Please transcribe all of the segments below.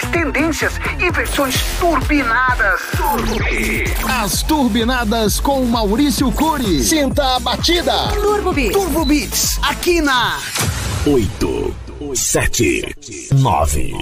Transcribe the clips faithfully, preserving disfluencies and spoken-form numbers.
tendências e versões turbinadas. As turbinadas com Maurício Cury. Senta a batida. Turbo Beats. Turbo Beats, aqui na oito, sete, nove,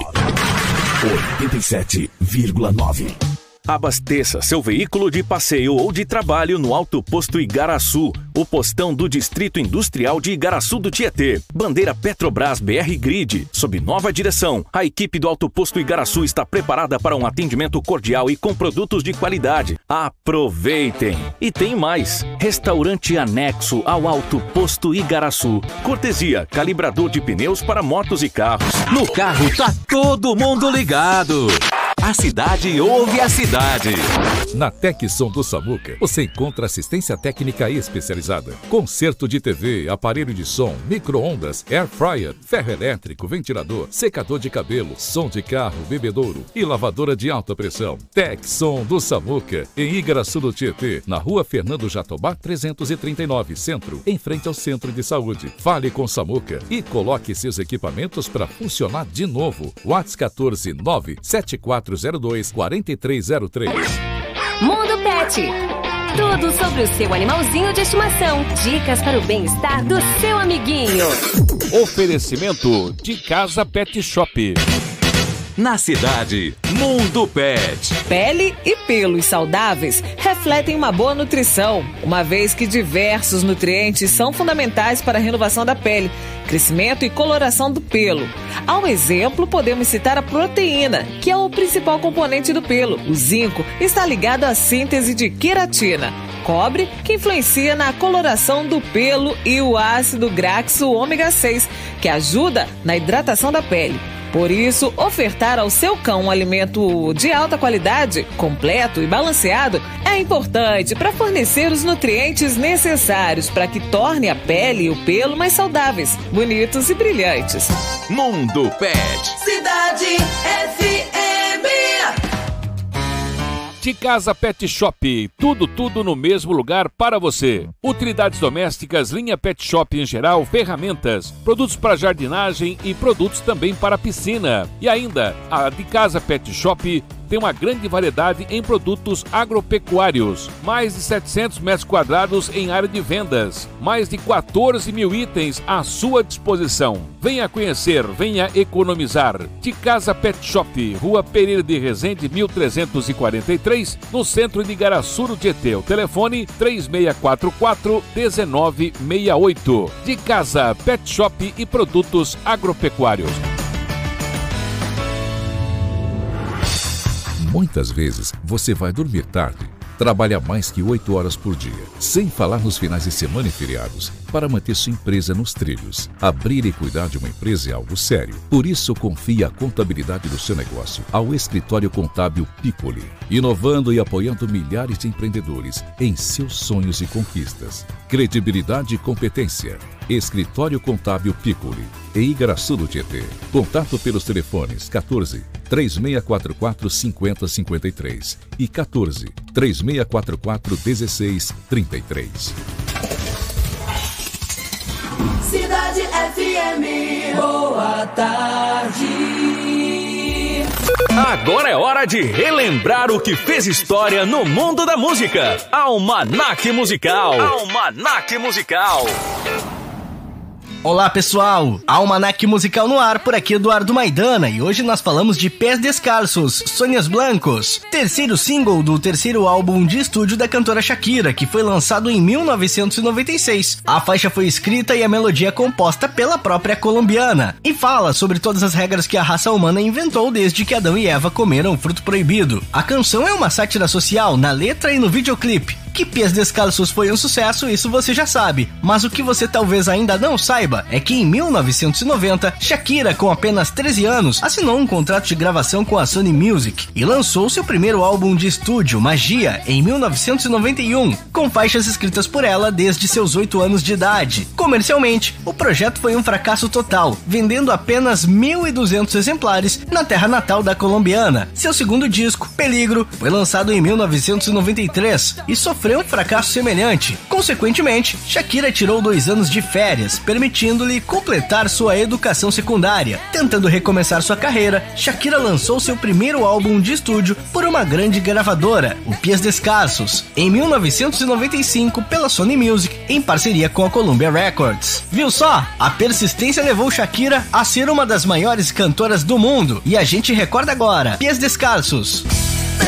oitenta e sete vírgula nove. Abasteça seu veículo de passeio ou de trabalho no Alto Posto Igaraçu, o postão do Distrito Industrial de Igaraçu do Tietê. Bandeira Petrobras B R Grid. Sob nova direção, a equipe do Alto Posto Igaraçu está preparada para um atendimento cordial e com produtos de qualidade. Aproveitem! E tem mais. Restaurante anexo ao Alto Posto Igaraçu. Cortesia, calibrador de pneus para motos e carros. No carro tá todo mundo ligado. A cidade ouve a cidade. Na Tecsom do Samuca, você encontra assistência técnica especializada. Conserto de T V, aparelho de som, micro-ondas, air fryer, ferro elétrico, ventilador, secador de cabelo, som de carro, bebedouro e lavadora de alta pressão. Tecsom do Samuca, em Igaraçu do Tietê, na rua Fernando Jatobá trezentos e trinta e nove, Centro, em frente ao Centro de Saúde. Fale com Samuca e coloque seus equipamentos para funcionar de novo. WhatsApp quatorze nove sete quatro zero dois quatro três zero três. Mundo Pet. Tudo sobre o seu animalzinho de estimação. Dicas para o bem-estar do seu amiguinho. Oferecimento de Casa Pet Shop. Na cidade, Mundo Pet. Pele e pelos saudáveis refletem uma boa nutrição, uma vez que diversos nutrientes são fundamentais para a renovação da pele, crescimento e coloração do pelo. Ao exemplo, podemos citar a proteína, que é o principal componente do pelo. O zinco está ligado à síntese de queratina, cobre, que influencia na coloração do pelo, e o ácido graxo ômega seis, que ajuda na hidratação da pele. Por isso, ofertar ao seu cão um alimento de alta qualidade, completo e balanceado é importante para fornecer os nutrientes necessários para que torne a pele e o pelo mais saudáveis, bonitos e brilhantes. Mundo Pet. Cidade F M. De Casa Pet Shop, tudo, tudo no mesmo lugar para você. Utilidades domésticas, linha Pet Shop em geral, ferramentas, produtos para jardinagem e produtos também para piscina. E ainda, a De Casa Pet Shop tem uma grande variedade em produtos agropecuários. Mais de setecentos metros quadrados em área de vendas. Mais de quatorze mil itens à sua disposição. Venha conhecer, venha economizar. De Casa Pet Shop, Rua Pereira de Resende, mil trezentos e quarenta e três, no centro de Igaraçu do Tietê. O telefone três seis quatro quatro, um nove seis oito. De Casa Pet Shop e produtos agropecuários. Muitas vezes você vai dormir tarde, trabalha mais que oito horas por dia, sem falar nos finais de semana e feriados, para manter sua empresa nos trilhos. Abrir e cuidar de uma empresa é algo sério. Por isso, confie a contabilidade do seu negócio ao Escritório Contábil Piccoli, inovando e apoiando milhares de empreendedores em seus sonhos e conquistas. Credibilidade e competência. Escritório Contábil Piccoli, em Igaraçu do Tietê. Contato pelos telefones quatorze, três seis quatro quatro, cinco zero cinco três e quatorze, três seis quatro quatro, um seis três três. Cidade F M, boa tarde. Agora é hora de relembrar o que fez história no mundo da música. Almanaque Musical. Almanaque Musical. Olá pessoal, Almanaque Musical no ar, por aqui Eduardo Maidana, e hoje nós falamos de Pés Descalços, Sonhos Blancos, terceiro single do terceiro álbum de estúdio da cantora Shakira, que foi lançado em mil novecentos e noventa e seis. A faixa foi escrita e a melodia composta pela própria colombiana, e fala sobre todas as regras que a raça humana inventou desde que Adão e Eva comeram o fruto proibido. A canção é uma sátira social na letra e no videoclipe. Que Pés Descalços foi um sucesso, isso você já sabe, mas o que você talvez ainda não saiba é que em mil novecentos e noventa, Shakira, com apenas treze anos, assinou um contrato de gravação com a Sony Music e lançou seu primeiro álbum de estúdio, Magia, em mil novecentos e noventa e um, com faixas escritas por ela desde seus oito anos de idade. Comercialmente, o projeto foi um fracasso total, vendendo apenas mil e duzentos exemplares na terra natal da colombiana. Seu segundo disco, Peligro, foi lançado em mil novecentos e noventa e três e sofreu sofreu um fracasso semelhante. Consequentemente, Shakira tirou dois anos de férias, permitindo-lhe completar sua educação secundária. Tentando recomeçar sua carreira, Shakira lançou seu primeiro álbum de estúdio por uma grande gravadora, o Pies Descalços, em mil novecentos e noventa e cinco pela Sony Music, em parceria com a Columbia Records. Viu só? A persistência levou Shakira a ser uma das maiores cantoras do mundo, e a gente recorda agora, Pies Descalços.